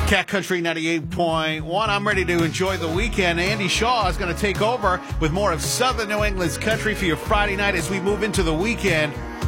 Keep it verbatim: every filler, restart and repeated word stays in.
Cat Country ninety-eight point one. I'm ready to enjoy the weekend. Andy Shaw is going to take over with more of Southern New England's country for your Friday night as we move into the weekend.